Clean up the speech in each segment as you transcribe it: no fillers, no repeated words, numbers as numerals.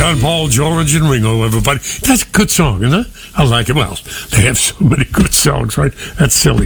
John Paul, George, and Ringo, everybody. That's a good song, isn't it? I like it. Well, they have so many good songs, right? That's silly.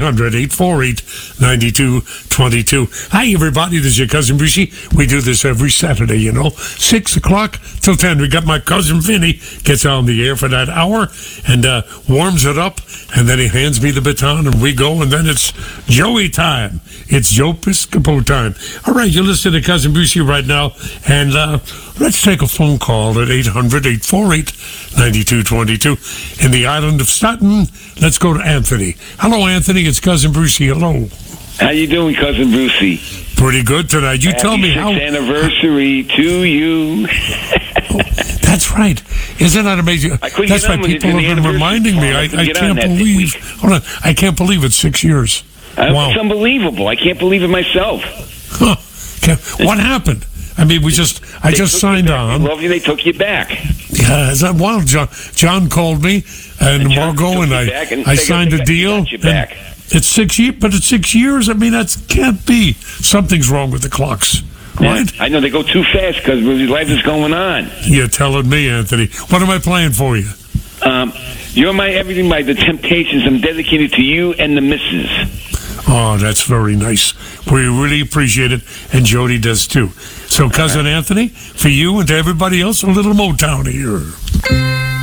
800-848-9222. Hi, everybody. This is your Cousin Brucey. We do this every Saturday, 6 o'clock till 10. We got my cousin Vinny gets on the air for that hour and warms it up, and then he hands me the baton, and we go, and then it's Joey time. It's Joe Piscopo time. All right, you're listening to Cousin Brucey right now, and let's take a phone call at 800-848-9222 in the island of Staten. Let's go to Anthony. Hello, Anthony. It's Cousin Brucey. Hello. How you doing, Cousin Brucey? Pretty good tonight. You tell me how. Happy 6th anniversary to you. That's right. Isn't that amazing? That's why people have been reminding me. I can't believe. Hold on. I can't believe it's 6 years. Wow. It's unbelievable. I can't believe it myself. Huh. What happened? I mean, I just signed on. I love you. They took you back. Yeah, is that wild? John called me and Margot, and I signed a deal. It's 6 years, but it's 6 years. I mean, that can't be. Something's wrong with the clocks, right? Yeah, I know they go too fast because life is going on. You're telling me, Anthony. What am I playing for you? You're My Everything by The Temptations. I'm dedicated to you and the missus. Oh, that's very nice. We really appreciate it, and Jody does too. So, Cousin Anthony, for you and to everybody else, a little Motown here.